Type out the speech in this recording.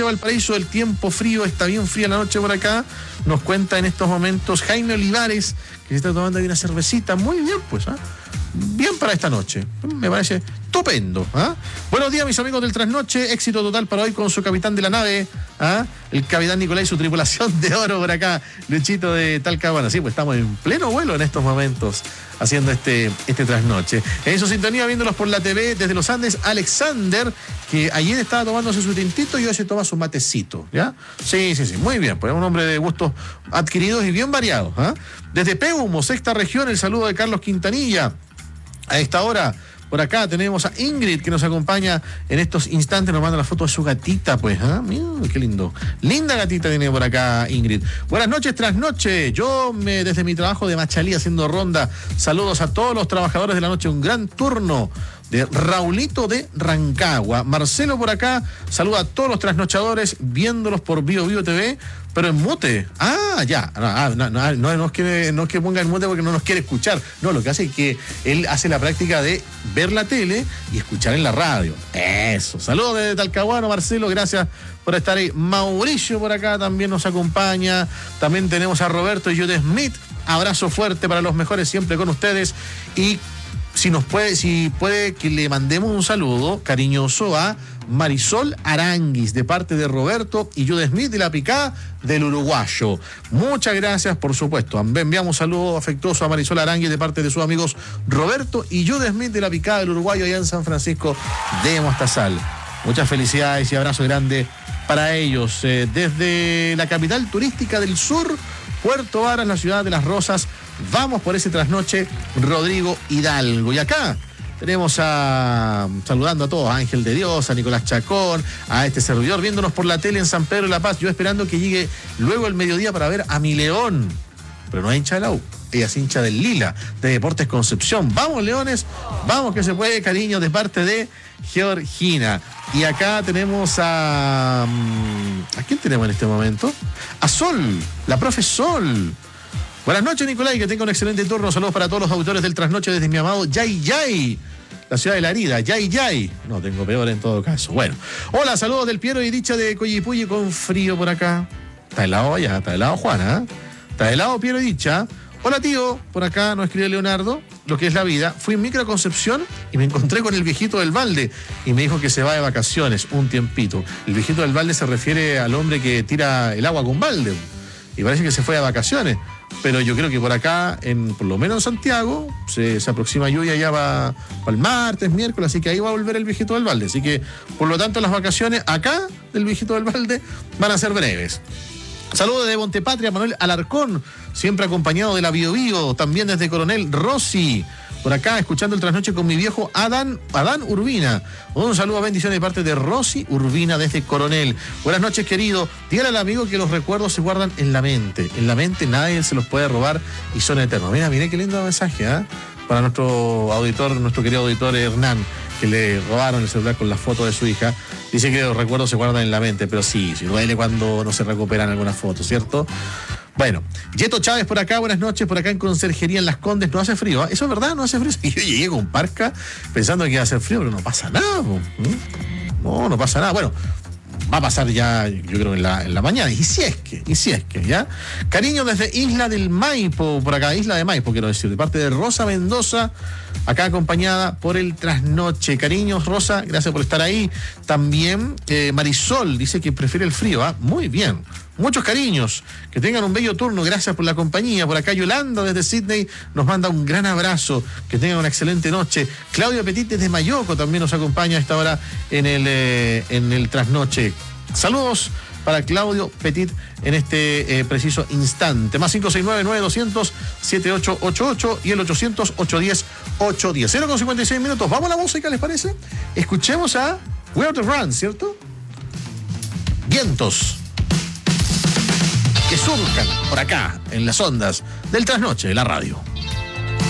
noche Valparaíso, el tiempo frío, está bien fría la noche por acá. Nos cuenta en estos momentos Jaime Olivares, que se está tomando ahí una cervecita. Muy bien, pues, ¿ah? Bien para esta noche. Me parece estupendo. ¿Ah? Buenos días, mis amigos del Trasnoche. Éxito total para hoy con su capitán de la nave, ¿ah? El capitán Nicolás y su tripulación de oro por acá, Luchito de Talcahuano. Sí, pues estamos en pleno vuelo en estos momentos haciendo este Trasnoche. En su sintonía, viéndolos por la TV desde los Andes, Alexander, que ayer estaba tomándose su tintito y hoy se toma su matecito, ¿ya? Sí, muy bien, pues es un hombre de gustos adquiridos y bien variados, ¿ah? Desde Peumo, sexta región, el saludo de Carlos Quintanilla. A esta hora, por acá tenemos a Ingrid, que nos acompaña en estos instantes, nos manda la foto de su gatita, pues, ¿ah? Mira, qué lindo. Linda gatita tiene por acá Ingrid. Buenas noches, Trasnoche. Desde mi trabajo de Machalí haciendo ronda, saludos a todos los trabajadores de la noche, un gran turno de Raulito de Rancagua. Marcelo por acá, saluda a todos los trasnochadores viéndolos por Bio TV, pero en mute. Ya. No es que ponga en mute porque no nos quiere escuchar. No, lo que hace es que él hace la práctica de ver la tele y escuchar en la radio. Eso. Saludos desde Talcahuano, Marcelo, gracias por estar ahí. Mauricio por acá también nos acompaña. También tenemos a Roberto y Jude Smith. Abrazo fuerte para los mejores siempre con ustedes. Y si puede que le mandemos un saludo cariñoso a Marisol Aranguis de parte de Roberto y Jude Smith de la Picada del Uruguayo. Muchas gracias, por supuesto. Enviamos un saludo afectuoso a Marisol Aranguis de parte de sus amigos Roberto y Jude Smith de la Picada del Uruguayo allá en San Francisco de Mostazal. Muchas felicidades y abrazo grande para ellos. Desde la capital turística del sur, Puerto Varas, la ciudad de las Rosas, vamos por ese Trasnoche, Rodrigo Hidalgo. Y acá tenemos saludando a todos, a Ángel de Dios, a Nicolás Chacón, a este servidor, viéndonos por la tele en San Pedro de la Paz, yo esperando que llegue luego el mediodía para ver a mi León. Pero no es hincha de la U, ella es hincha del Lila, de Deportes Concepción. Vamos, Leones, vamos que se puede, cariño, de parte de Georgina. Y acá tenemos ¿a quién tenemos en este momento? A Sol, la profe Sol. Buenas noches, Nicolás, y que tenga un excelente turno. Saludos para todos los auditores del Trasnoche desde mi amado Yay, la ciudad de La Herida. Yay. No, tengo peor en todo caso. Bueno. Hola, saludos del Piero y Dicha de Coyipulli con frío por acá. Está helado allá, está helado Juana, ¿eh? Está helado Piero y Dicha. Hola, tío, por acá nos escribe Leonardo, lo que es la vida. Fui en Micro Concepción y me encontré con el viejito del balde y me dijo que se va de vacaciones un tiempito. El viejito del balde se refiere al hombre que tira el agua con balde y parece que se fue de vacaciones. Pero yo creo que por acá, por lo menos en Santiago, se aproxima lluvia ya para el martes, miércoles, así que ahí va a volver el viejito del balde. Así que, por lo tanto, las vacaciones acá del viejito del balde van a ser breves. Saludos de Montepatria, Manuel Alarcón, siempre acompañado de la Bio, también desde Coronel Rossi. Por acá, escuchando el Trasnoche con mi viejo Adán Urbina. Un saludo, bendiciones de parte de Rosy Urbina desde Coronel. Buenas noches, querido. Dígale al amigo que los recuerdos se guardan en la mente. En la mente nadie se los puede robar y son eternos. Mira qué lindo mensaje, ¿eh? Para nuestro querido auditor Hernán, que le robaron el celular con la foto de su hija. Dice que los recuerdos se guardan en la mente, pero sí duele cuando no se recuperan algunas fotos, ¿cierto? Bueno, Yeto Chávez por acá, buenas noches, por acá en Conserjería en Las Condes, no hace frío, ¿eh? Eso es verdad, no hace frío. Y yo llegué con parca pensando que iba a hacer frío, pero no pasa nada, no pasa nada. Bueno, va a pasar ya, yo creo, en la mañana, y si es que, ¿ya? Cariño desde Isla del Maipo, por acá, Isla de Maipo, quiero decir, de parte de Rosa Mendoza, acá acompañada por el Trasnoche. Cariños, Rosa, gracias por estar ahí. También Marisol dice que prefiere el frío, ¿ah? Muy bien. Muchos cariños, que tengan un bello turno, gracias por la compañía. Por acá Yolanda desde Sydney nos manda un gran abrazo, que tengan una excelente noche. Claudio Petit desde Mayoco también nos acompaña a esta hora en el Trasnoche. Saludos para Claudio Petit en este preciso instante. Más 569-9200-7888 y el 800-810-810. 0,56 minutos. Vamos a la música, ¿les parece? Escuchemos a Where to Run, ¿cierto? Vientos que surcan por acá en las ondas del Trasnoche de la radio.